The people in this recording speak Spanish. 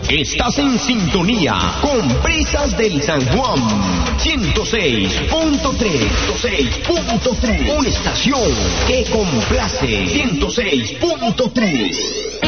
Estás en sintonía con Brisas del San Juan 106.3. Una estación que complace. 106.3.